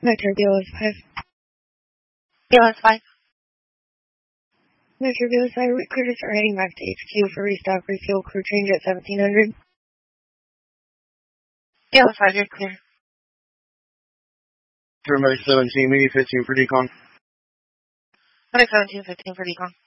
Metro BLS 5. BLS 5. Metro BLS 5, recruiters are heading back to HQ for restock refuel crew change at 1700. BLS 5, you're clear. Turn by 17, maybe 15 for decon. Medic 17, 15 for decon.